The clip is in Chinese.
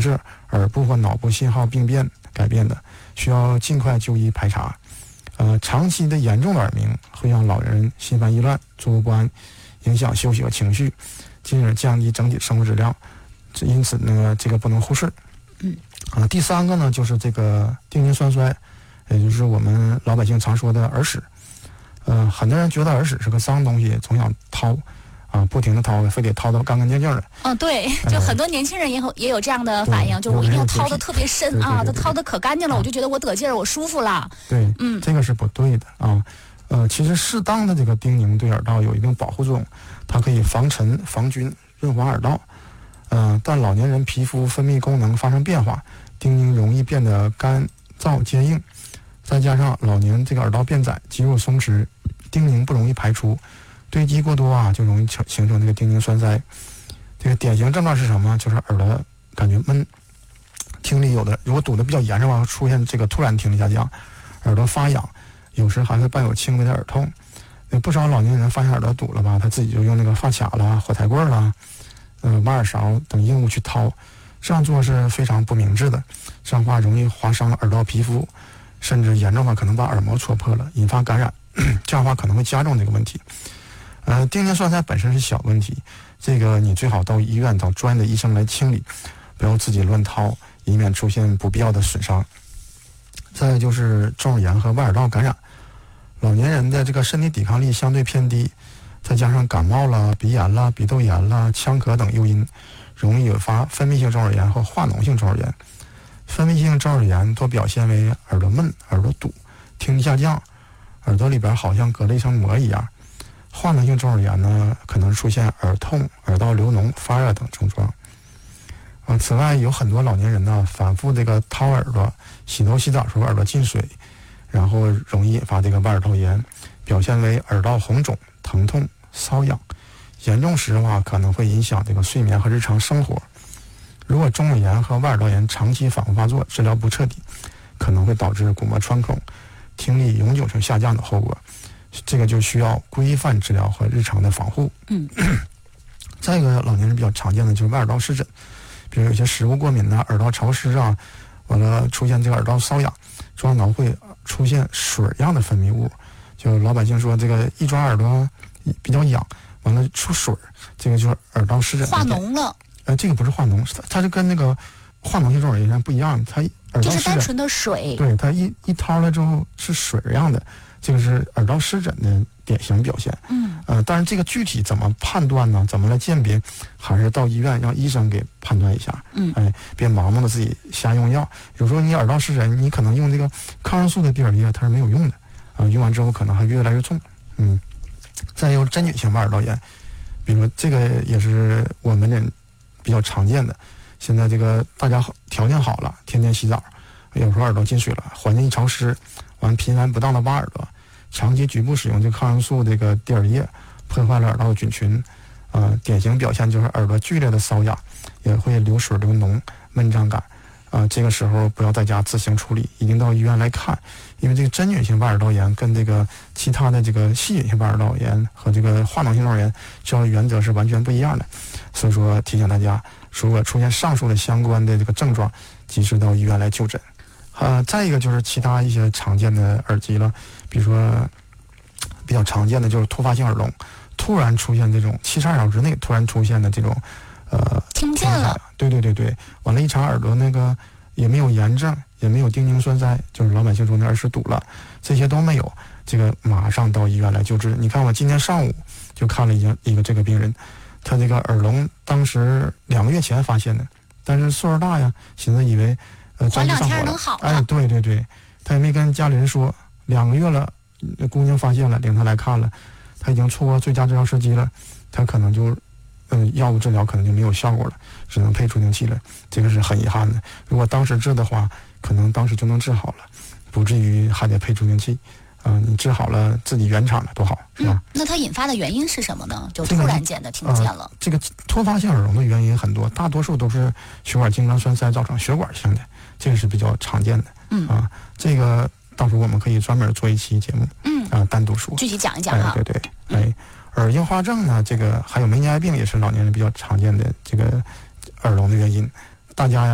是耳部或脑部信号病变改变的，需要尽快就医排查。长期的严重的耳鸣会让老人心烦意乱、坐卧不安，影响休息和情绪，进而降低整体生活质量。因此呢，这个不能忽视。第三个呢，就是这个丁宁栓塞，也就是我们老百姓常说的耳屎。很多人觉得耳屎是个脏东西，总想掏。不停的掏，非得掏到干干净净的。 对，就很多年轻人也有这样的反应，就是我一定要掏的特别深啊，它掏的可干净了，我就觉得我得劲儿，我舒服了。 对，这个是不对的啊。其实适当的这个丁宁对耳道有一定保护作用，它可以防尘、防菌、润滑耳道。但老年人皮肤分泌功能发生变化，丁宁容易变得干燥坚硬，再加上老年这个耳道变窄、肌肉松弛，丁宁不容易排出。堆积过多就容易形成这个丁宁栓塞。这个典型症状是什么？就是耳朵感觉闷，听力如果堵得比较严重的话，出现这个突然听力下降，耳朵发痒，有时还会伴有轻微的耳痛。不少老年人发现耳朵堵了吧，他自己就用那个发卡啦、火柴棍啦、挖耳勺等硬物去掏，这样做是非常不明智的。这样的话容易划伤耳道皮肤，甚至严重的可能把耳膜戳破了，引发感染。这样的话可能会加重这个问题。丁宁栓塞本身是小问题，这个你最好到医院找专业的医生来清理，不要自己乱掏，以免出现不必要的损伤。再就是中耳炎和外耳道感染，老年人的这个身体抵抗力相对偏低，再加上感冒啦、鼻炎啦、鼻窦炎啦、呛咳等诱因，容易引发分泌性中耳炎或化脓性中耳炎。分泌性中耳炎多表现为耳朵闷、耳朵堵、听力下降，耳朵里边好像隔了一层膜一样。化脓性中耳炎呢，可能出现耳痛、耳道流脓、发热等症状。此外，有很多老年人呢，反复这个掏耳朵，洗头洗澡时候耳朵进水，然后容易引发这个外耳道炎，表现为耳道红肿、疼痛、瘙痒，严重时的话可能会影响这个睡眠和日常生活。如果中耳炎和外耳道炎长期反复发作，治疗不彻底，可能会导致鼓膜穿孔、听力永久性下降的后果。这个就需要规范治疗和日常的防护。再一个老年人比较常见的就是外耳道湿疹，比如有些食物过敏耳道潮湿完了出现这个耳道瘙痒，抓挠会出现水样的分泌物，就老百姓说这个一抓耳朵比较痒，完了出水，这个就是耳道湿疹。 化脓了？ 这个不是化脓，它是跟那个化脓性中耳炎不一样，它耳道湿疹就是单纯的水。 对，它一掏了之后是水样的。这个是耳道湿疹的典型表现。但是这个具体怎么判断呢？怎么来鉴别？还是到医院让医生给判断一下。别盲目的自己瞎用药。有时候你耳道湿疹，你可能用这个抗生素的滴耳液，它是没有用的。用完之后可能还越来越重。再有真菌性外耳道炎，比如这个也是我们人比较常见的。现在这个大家条件好了，天天洗澡，有时候耳朵进水了，环境一潮湿，完频繁不当的挖耳朵。长期局部使用这个抗生素这个滴耳液，破坏了耳道的菌群。典型表现就是耳朵剧烈的瘙痒，也会流水流脓、闷胀感。这个时候不要在家自行处理，一定到医院来看，因为这个真菌性外耳道炎跟这个其他的这个细菌性外耳道炎和这个化脓性中耳炎治疗原则是完全不一样的。所以说提醒大家，如果出现上述的相关的这个症状，及时到医院来就诊。再一个就是其他一些常见的耳疾了，比如说比较常见的就是突发性耳聋，突然出现这种72小时内突然出现的这种听不见了。 对，完了一查耳朵那个也没有炎症，也没有丁宁栓塞，就是老百姓说那耳屎堵了，这些都没有，这个马上到医院来就治。你看我今天上午就看了一个这个病人，他这个耳聋当时2个月前发现的，但是岁数大呀，寻思以为缓2天能好了。 对，他也没跟家里人说，2个月了，姑娘发现了，领他来看了，他已经错过最佳治疗时机了，他可能就药物治疗可能就没有效果了，只能配助听器了，这个是很遗憾的。如果当时治的话，可能当时就能治好了，不至于还得配助听器。你治好了自己原厂的多好，是吧？ 那它引发的原因是什么呢？就突然间的听不见了。 这个突发性耳聋的原因很多，大多数都是血管痉挛栓塞造成血管性的，这个是比较常见的。这个到时候我们可以专门做一期节目，单独说， 具体讲一讲哈。 对。耳硬化症呢，这个还有梅尼埃病也是老年人比较常见的这个耳聋的原因，大家呀。